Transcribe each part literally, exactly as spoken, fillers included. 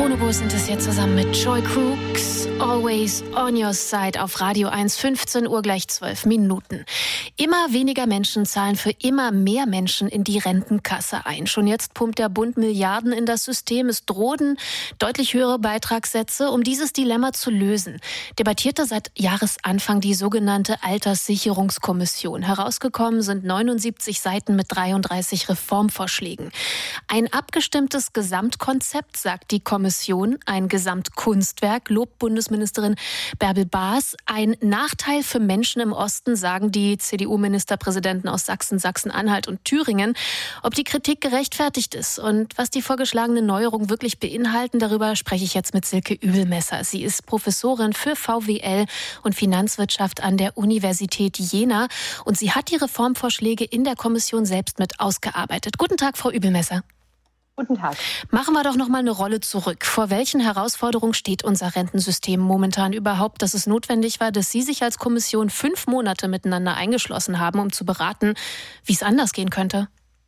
Bonobo sind es jetzt zusammen mit Joy Crooks, Always on Your Side auf Radio eins, fünfzehn Uhr gleich zwölf Minuten. Immer weniger Menschen zahlen für immer mehr Menschen in die Rentenkasse ein. Schon jetzt pumpt der Bund Milliarden in das System. Es drohen deutlich höhere Beitragssätze. Um dieses Dilemma zu lösen, debattierte seit Jahresanfang die sogenannte Alterssicherungskommission. Herausgekommen sind neunundsiebzig Seiten mit dreiunddreißig Reformvorschlägen. Ein abgestimmtes Gesamtkonzept, sagt die Kommission, ein Gesamtkunstwerk, lobt Bundesministerin Bärbel Baas. Ein Nachteil für Menschen im Osten, sagen die C D U-Ministerpräsidenten aus Sachsen, Sachsen-Anhalt und Thüringen. Ob die Kritik gerechtfertigt ist und was die vorgeschlagenen Neuerungen wirklich beinhalten, darüber spreche ich jetzt mit Silke Übelmesser. Sie ist Professorin für V W L und Finanzwirtschaft an der Universität Jena und sie hat die Reformvorschläge in der Kommission selbst mit ausgearbeitet. Guten Tag, Frau Übelmesser. Guten Tag. Machen wir doch noch mal eine Rolle zurück. Vor welchen Herausforderungen steht unser Rentensystem momentan überhaupt, dass es notwendig war, dass Sie sich als Kommission fünf Monate miteinander eingeschlossen haben, um zu beraten, wie es anders gehen könnte?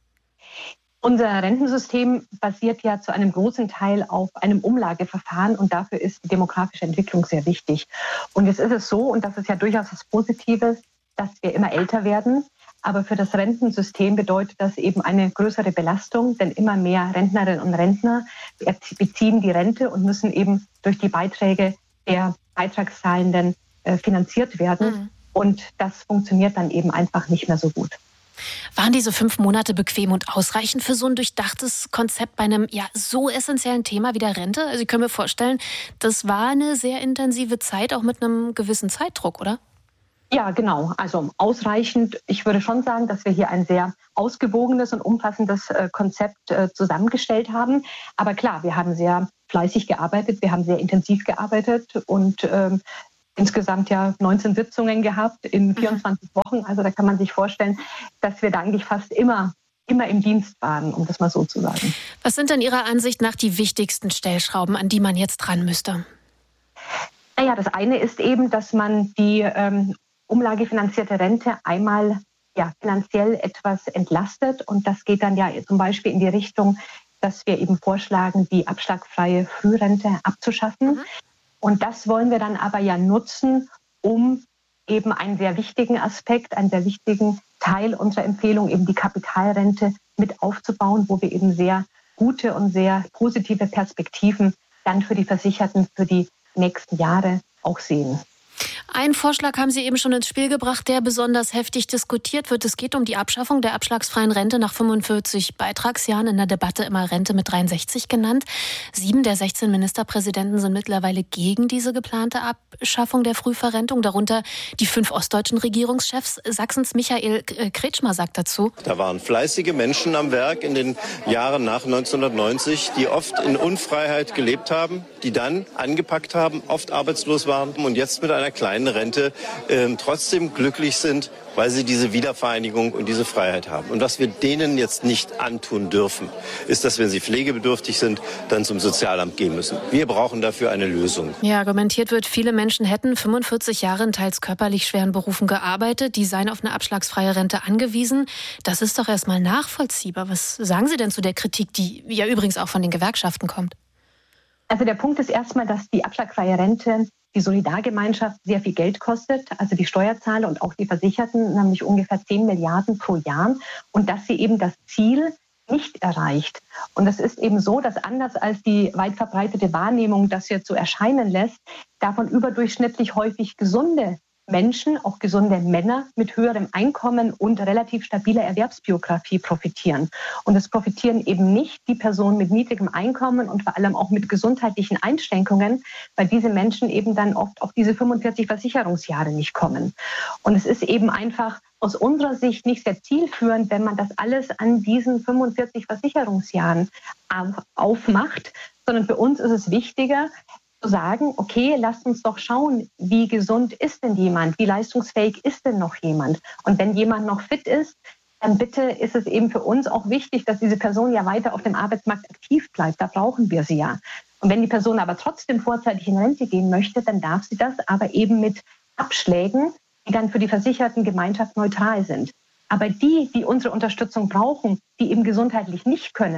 Unser Rentensystem basiert ja zu einem großen Teil auf einem Umlageverfahren und dafür ist die demografische Entwicklung sehr wichtig. Und jetzt ist es so, und das ist ja durchaus was Positives, dass wir immer älter werden. Aber für das Rentensystem bedeutet das eben eine größere Belastung, denn immer mehr Rentnerinnen und Rentner beziehen die Rente und müssen eben durch die Beiträge der Beitragszahlenden äh, finanziert werden. Mhm. Und das funktioniert dann eben einfach nicht mehr so gut. Waren diese fünf Monate bequem und ausreichend für so ein durchdachtes Konzept bei einem ja so essentiellen Thema wie der Rente? Also ich kann mir vorstellen, das war eine sehr intensive Zeit, auch mit einem gewissen Zeitdruck, oder? Ja, genau. Also ausreichend. Ich würde schon sagen, dass wir hier ein sehr ausgewogenes und umfassendes äh, Konzept äh, zusammengestellt haben. Aber klar, wir haben sehr fleißig gearbeitet, wir haben sehr intensiv gearbeitet und ähm, insgesamt ja neunzehn Sitzungen gehabt in vierundzwanzig mhm. Wochen. Also da kann man sich vorstellen, dass wir da eigentlich fast immer immer im Dienst waren, um das mal so zu sagen. Was sind denn Ihrer Ansicht nach die wichtigsten Stellschrauben, an die man jetzt dran müsste? Naja, das eine ist eben, dass man die ähm, umlagefinanzierte Rente einmal ja, finanziell etwas entlastet. Und das geht dann ja zum Beispiel in die Richtung, dass wir eben vorschlagen, die abschlagfreie Frührente abzuschaffen. Mhm. Und das wollen wir dann aber ja nutzen, um eben einen sehr wichtigen Aspekt, einen sehr wichtigen Teil unserer Empfehlung, eben die Kapitalrente mit aufzubauen, wo wir eben sehr gute und sehr positive Perspektiven dann für die Versicherten für die nächsten Jahre auch sehen. Einen Vorschlag haben Sie eben schon ins Spiel gebracht, der besonders heftig diskutiert wird. Es geht um die Abschaffung der abschlagsfreien Rente nach fünfundvierzig Beitragsjahren, in der Debatte immer Rente mit dreiundsechzig genannt. Sieben der sechzehn Ministerpräsidenten sind mittlerweile gegen diese geplante Abschaffung der Frühverrentung, darunter die fünf ostdeutschen Regierungschefs. Sachsens Michael Kretschmer sagt dazu: Da waren fleißige Menschen am Werk in den Jahren nach neunzehnhundertneunzig, die oft in Unfreiheit gelebt haben, die dann angepackt haben, oft arbeitslos waren und jetzt mit einer kleinen Rente äh, trotzdem glücklich sind, weil sie diese Wiedervereinigung und diese Freiheit haben. Und was wir denen jetzt nicht antun dürfen, ist, dass wenn sie pflegebedürftig sind, dann zum Sozialamt gehen müssen. Wir brauchen dafür eine Lösung. Ja, argumentiert wird, viele Menschen hätten fünfundvierzig Jahre in teils körperlich schweren Berufen gearbeitet, die seien auf eine abschlagsfreie Rente angewiesen. Das ist doch erstmal nachvollziehbar. Was sagen Sie denn zu der Kritik, die ja übrigens auch von den Gewerkschaften kommt? Also der Punkt ist erstmal, dass die abschlagfreie Rente die Solidargemeinschaft sehr viel Geld kostet, also die Steuerzahler und auch die Versicherten, nämlich ungefähr zehn Milliarden pro Jahr, und dass sie eben das Ziel nicht erreicht. Und es ist eben so, dass anders als die weit verbreitete Wahrnehmung, das jetzt so erscheinen lässt, davon überdurchschnittlich häufig gesunde Menschen, auch gesunde Männer mit höherem Einkommen und relativ stabiler Erwerbsbiografie profitieren. Und es profitieren eben nicht die Personen mit niedrigem Einkommen und vor allem auch mit gesundheitlichen Einschränkungen, weil diese Menschen eben dann oft auf diese fünfundvierzig Versicherungsjahre nicht kommen. Und es ist eben einfach aus unserer Sicht nicht sehr zielführend, wenn man das alles an diesen fünfundvierzig Versicherungsjahren aufmacht, sondern für uns ist es wichtiger, zu sagen, okay, lasst uns doch schauen, wie gesund ist denn jemand, wie leistungsfähig ist denn noch jemand? Und wenn jemand noch fit ist, dann bitte ist es eben für uns auch wichtig, dass diese Person ja weiter auf dem Arbeitsmarkt aktiv bleibt. Da brauchen wir sie ja. Und wenn die Person aber trotzdem vorzeitig in Rente gehen möchte, dann darf sie das, aber eben mit Abschlägen, die dann für die versicherten Gemeinschaft neutral sind. Aber die, die unsere Unterstützung brauchen, die eben gesundheitlich nicht können,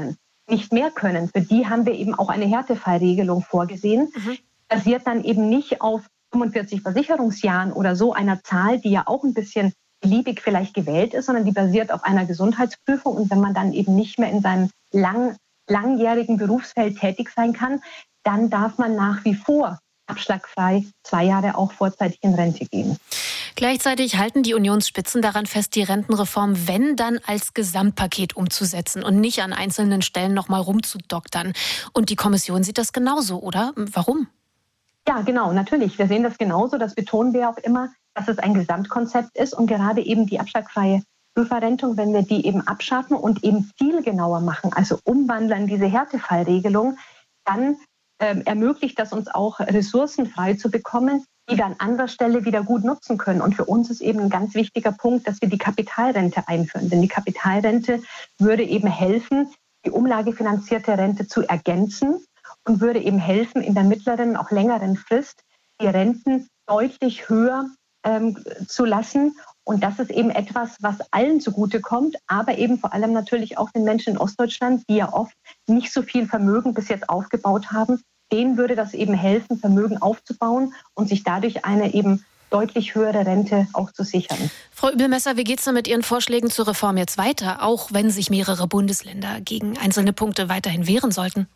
nicht mehr können. Für die haben wir eben auch eine Härtefallregelung vorgesehen. Mhm. Basiert dann eben nicht auf fünfundvierzig Versicherungsjahren oder so einer Zahl, die ja auch ein bisschen beliebig vielleicht gewählt ist, sondern die basiert auf einer Gesundheitsprüfung. Und wenn man dann eben nicht mehr in seinem lang, langjährigen Berufsfeld tätig sein kann, dann darf man nach wie vor abschlagfrei zwei Jahre auch vorzeitig in Rente gehen. Gleichzeitig halten die Unionsspitzen daran fest, die Rentenreform, wenn dann, als Gesamtpaket umzusetzen und nicht an einzelnen Stellen noch mal rumzudoktern. Und die Kommission sieht das genauso, oder? Warum? Ja, genau, natürlich. Wir sehen das genauso. Das betonen wir auch immer, dass es ein Gesamtkonzept ist. Und gerade eben die abschlagfreie Prüfverrentung, wenn wir die eben abschaffen und eben zielgenauer machen, also umwandeln diese Härtefallregelung, dann ähm, ermöglicht das uns auch, Ressourcen frei zu bekommen, die wir an anderer Stelle wieder gut nutzen können. Und für uns ist eben ein ganz wichtiger Punkt, dass wir die Kapitalrente einführen. Denn die Kapitalrente würde eben helfen, die umlagefinanzierte Rente zu ergänzen und würde eben helfen, in der mittleren, auch längeren Frist die Renten deutlich höher ähm, zu lassen. Und das ist eben etwas, was allen zugutekommt, aber eben vor allem natürlich auch den Menschen in Ostdeutschland, die ja oft nicht so viel Vermögen bis jetzt aufgebaut haben. Denen würde das eben helfen, Vermögen aufzubauen und sich dadurch eine eben deutlich höhere Rente auch zu sichern. Frau Übelmesser, wie geht es denn mit Ihren Vorschlägen zur Reform jetzt weiter, auch wenn sich mehrere Bundesländer gegen einzelne Punkte weiterhin wehren sollten?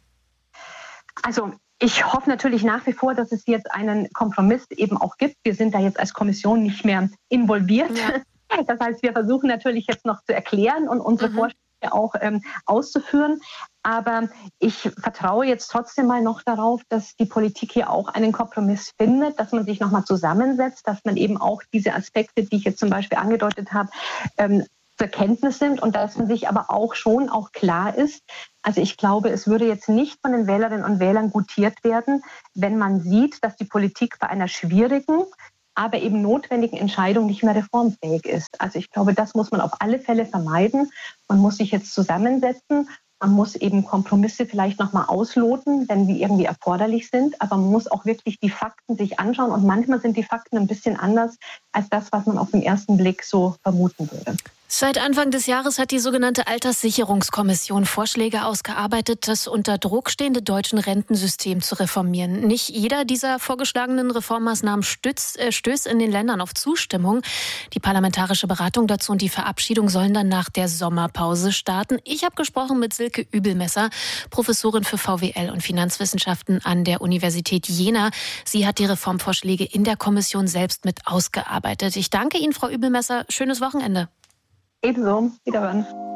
Also ich hoffe natürlich nach wie vor, dass es jetzt einen Kompromiss eben auch gibt. Wir sind da jetzt als Kommission nicht mehr involviert. Ja. Das heißt, wir versuchen natürlich jetzt noch zu erklären und unsere mhm. Vorschläge auch ähm, auszuführen. Aber ich vertraue jetzt trotzdem mal noch darauf, dass die Politik hier auch einen Kompromiss findet, dass man sich nochmal zusammensetzt, dass man eben auch diese Aspekte, die ich jetzt zum Beispiel angedeutet habe, ähm, zur Kenntnis nimmt und dass man sich aber auch schon auch klar ist. Also ich glaube, es würde jetzt nicht von den Wählerinnen und Wählern gutiert werden, wenn man sieht, dass die Politik bei einer schwierigen, aber eben notwendigen Entscheidung nicht mehr reformfähig ist. Also ich glaube, das muss man auf alle Fälle vermeiden. Man muss sich jetzt zusammensetzen. Man muss eben Kompromisse vielleicht nochmal ausloten, wenn die irgendwie erforderlich sind. Aber man muss auch wirklich die Fakten sich anschauen. Und manchmal sind die Fakten ein bisschen anders als das, was man auf den ersten Blick so vermuten würde. Seit Anfang des Jahres hat die sogenannte Alterssicherungskommission Vorschläge ausgearbeitet, das unter Druck stehende deutsche Rentensystem zu reformieren. Nicht jeder dieser vorgeschlagenen Reformmaßnahmen stützt, äh, stößt in den Ländern auf Zustimmung. Die parlamentarische Beratung dazu und die Verabschiedung sollen dann nach der Sommerpause starten. Ich habe gesprochen mit Silke Übelmesser, Professorin für V W L und Finanzwissenschaften an der Universität Jena. Sie hat die Reformvorschläge in der Kommission selbst mit ausgearbeitet. Ich danke Ihnen, Frau Übelmesser. Schönes Wochenende. Ebenso. Wiederhören.